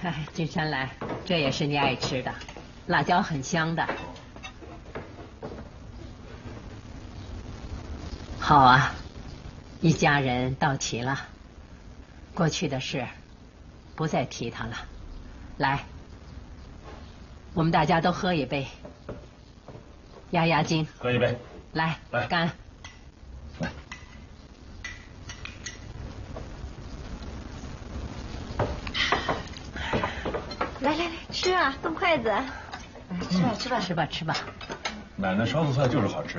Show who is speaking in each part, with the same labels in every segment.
Speaker 1: 哎，君山来，这也是你爱吃的，辣椒很香的。好啊，一家人到齐了，过去的事不再提它了。来，我们大家都喝一杯，压压惊。
Speaker 2: 喝一杯。
Speaker 1: 来，干。
Speaker 2: 来。
Speaker 3: 来，吃啊，动筷子。
Speaker 1: 吃吧。
Speaker 2: 奶奶烧的菜就是好吃。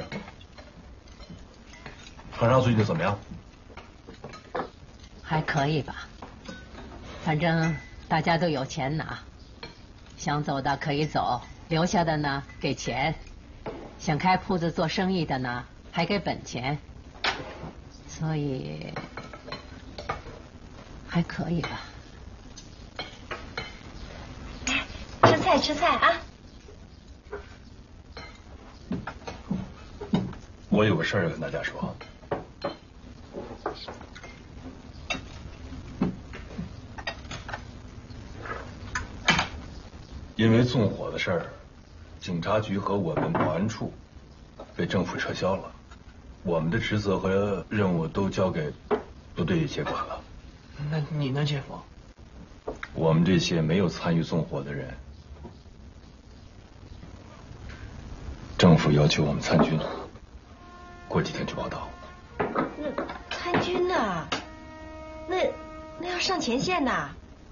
Speaker 2: 和尚最近怎么样？
Speaker 1: 还可以吧，反正大家都有钱拿，想走的可以走，留下的呢给钱，想开铺子做生意的呢还给本钱，所以还可以吧。
Speaker 3: 吃菜啊！
Speaker 2: 我有个事儿要跟大家说。因为纵火的事儿，警察局和我们保安处被政府撤销了，我们的职责和任务都交给部队一些管了。
Speaker 4: 那你呢，姐夫？
Speaker 2: 我们这些没有参与纵火的人，政府要求我们参军，过几天去报道。
Speaker 3: 那参军呐？那要上前线呐？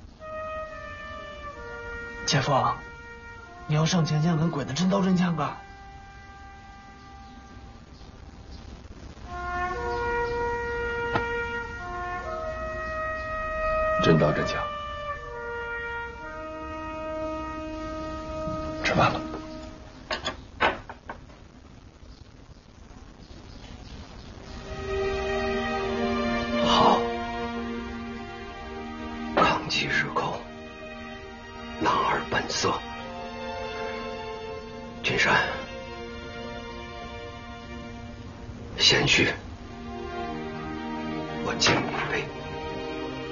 Speaker 4: 姐夫，你要上前线跟鬼子真刀真枪啊！
Speaker 2: 真刀真枪。吃饭了。
Speaker 5: 好，抗击日寇，男儿本色。君山，先去，我敬你。